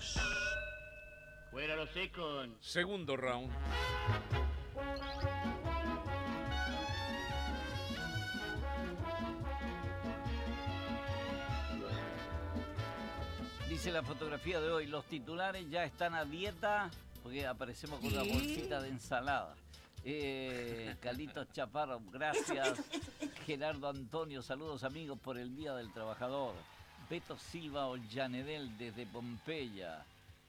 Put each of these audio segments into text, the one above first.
Fuera los secos. Segundo round. Dice la fotografía de hoy, los titulares ya están a dieta porque aparecemos con una bolsita de ensalada. Carlitos Chaparro, gracias. Gerardo Antonio, saludos amigos por el Día del Trabajador. Beto Silva Ollanedel desde Pompeya.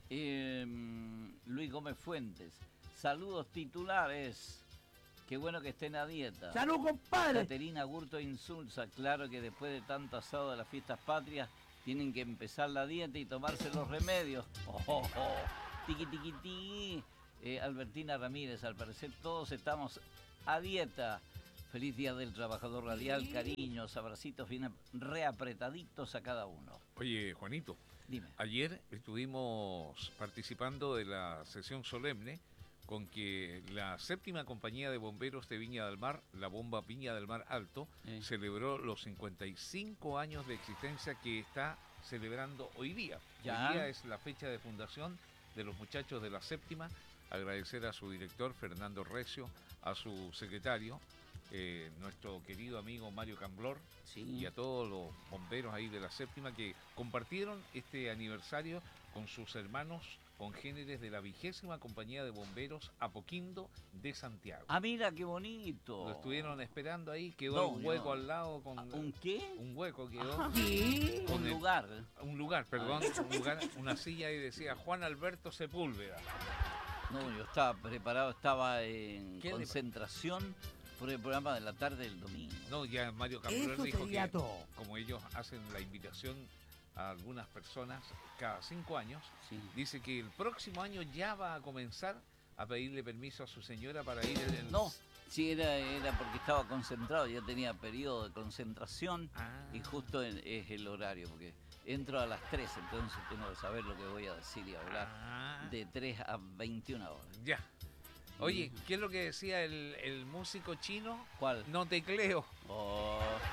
Luis Gómez Fuentes, saludos titulares. Qué bueno que estén a dieta. ¡Salud, compadre! Caterina Gurto Insulza, claro que después de tanto asado de las fiestas patrias tienen que empezar la dieta y tomarse los remedios. Tiqui, tiqui, tiqui. Albertina Ramírez, al parecer todos estamos a dieta. Feliz Día del Trabajador Radial, cariños, abracitos bien reapretaditos a cada uno. Oye, Juanito, dime. Ayer estuvimos participando de la sesión solemne con que la séptima compañía de bomberos de Viña del Mar, la bomba Viña del Mar Alto, celebró los 55 años de existencia que está celebrando hoy día. ¿Ya? Hoy día es la fecha de fundación de los muchachos de la séptima. Agradecer a su director, Fernando Recio, a su secretario, nuestro querido amigo Mario Camblor, y a todos los bomberos ahí de la séptima que compartieron este aniversario con sus hermanos congéneres de la 20ª compañía de bomberos Apoquindo de Santiago. Ah, mira, qué bonito. Lo estuvieron esperando ahí, quedó un hueco al lado con... ¿Un qué? Un hueco quedó. ¿Sí? Un lugar. Un lugar, perdón, un lugar, una silla y decía Juan Alberto Sepúlveda. No, yo estaba preparado, estaba en concentración por el programa de la tarde del domingo. No, ya Mario Cambrón dijo que como ellos hacen la invitación a algunas personas cada 5 años, dice que el próximo año ya va a comenzar a pedirle permiso a su señora para ir en el... No, sí, era porque estaba concentrado, ya tenía periodo de concentración y justo es el horario, porque entro a las 3, entonces tengo que saber lo que voy a decir y hablar de 3 a 21 horas. Ya. Oye, ¿qué es lo que decía el músico chino? ¿Cuál? No tecleo. Oh.